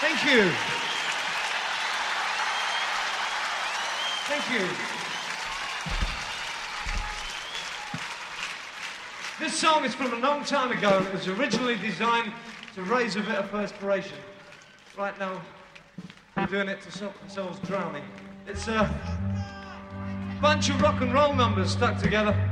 Thank you. Thank you. This song is from a long time ago. It was originally designed to raise a bit of perspiration. Right now, we're doing it to stop ourselves drowning. It's a bunch of rock and roll numbers stuck together.